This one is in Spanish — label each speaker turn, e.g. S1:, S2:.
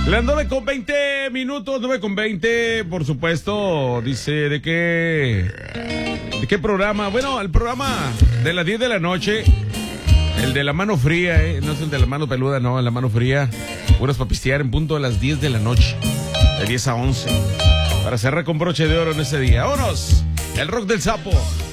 S1: Las 9:20, 9:20, por supuesto, dice, ¿de qué programa? Bueno, el programa de las 10 de la noche, el de la mano fría, no es el de la mano peluda, no, la mano fría, puras para pistear en punto de las 10 de la noche, de 10 a 11, para cerrar con broche de oro en ese día. ¡Vámonos! El rock del sapo.